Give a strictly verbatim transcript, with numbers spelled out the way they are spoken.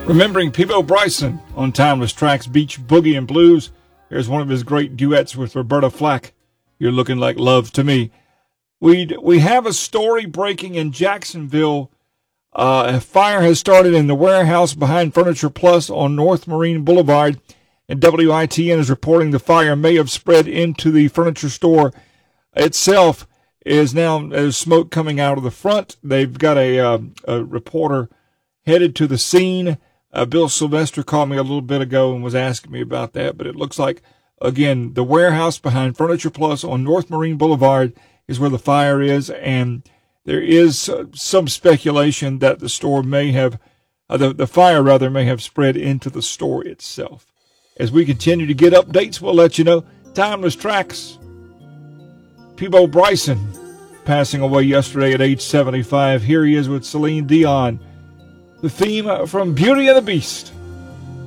Remembering Peabo Bryson on Timeless Tracks Beach Boogie and Blues. Here's one of his great duets with Roberta Flack. You're Looking Like Love to Me. We we have a story breaking in Jacksonville. Uh, a fire has started in the warehouse behind Furniture Plus on North Marine Boulevard, and W I T N is reporting the fire may have spread into the furniture store itself. Is now there's smoke coming out of the front. They've got a, uh, a reporter headed to the scene. Uh, Bill Sylvester called me a little bit ago and was asking me about that, but it looks like, again, the warehouse behind Furniture Plus on North Marine Boulevard is where the fire is, and there is uh, some speculation that the store may have, uh, the, the fire rather, may have spread into the store itself. As we continue to get updates, we'll let you know. Timeless Tracks. Peabo Bryson passing away yesterday at age seventy-five. Here he is with Celine Dion. The theme from Beauty and the Beast.